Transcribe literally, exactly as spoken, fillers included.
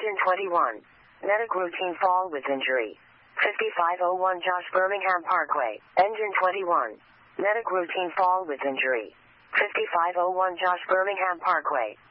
Engine twenty-one. Medic routine fall with injury. fifty-five oh one Josh Birmingham Parkway. Engine twenty-one. Medic routine fall with injury. fifty-five oh one Josh Birmingham Parkway.